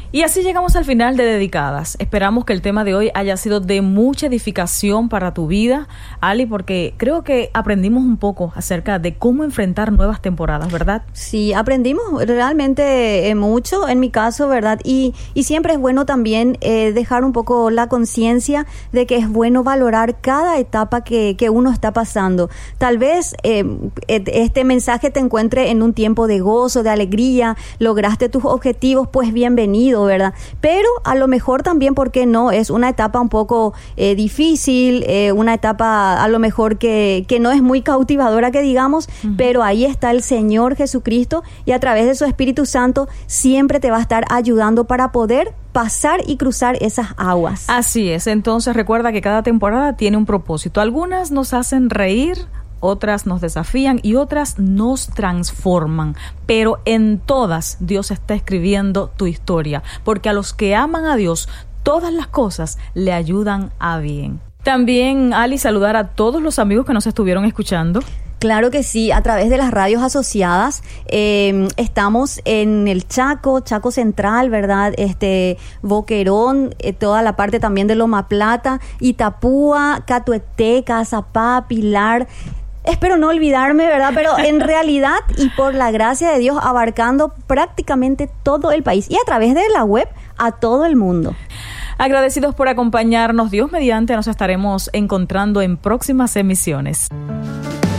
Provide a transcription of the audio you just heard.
Y así llegamos al final de Dedicadas. Esperamos que el tema de hoy haya sido de mucha edificación para tu vida, Ali, porque creo que aprendimos un poco acerca de cómo enfrentar nuevas temporadas, ¿verdad? Sí, aprendimos realmente mucho, en mi caso, ¿verdad? Y siempre es bueno también dejar un poco la conciencia de que es bueno valorar cada etapa que uno está pasando. Tal vez este mensaje te encuentre en un tiempo de gozo, de alegría, lograste tus objetivos, pues bienvenido, ¿verdad? Pero a lo mejor también, ¿por qué no? Es una etapa un poco difícil, una etapa a lo mejor que no es muy cautivadora, que digamos, pero ahí está el Señor Jesucristo y a través de su Espíritu Santo siempre te va a estar ayudando para poder pasar y cruzar esas aguas. Así es, entonces recuerda que cada temporada tiene un propósito. Algunas nos hacen reír, otras nos desafían y otras nos transforman, pero en todas Dios está escribiendo tu historia, porque a los que aman a Dios, todas las cosas le ayudan a bien. También, Ali, saludar a todos los amigos que nos estuvieron escuchando. Claro que sí, a través de las radios asociadas, estamos en el Chaco Central, ¿verdad? Boquerón, toda la parte también de Loma Plata, Itapúa, Catuete, Cazapá, Pilar. Espero no olvidarme, ¿verdad? Pero en realidad y por la gracia de Dios, abarcando prácticamente todo el país y a través de la web a todo el mundo. Agradecidos por acompañarnos. Dios mediante nos estaremos encontrando en próximas emisiones.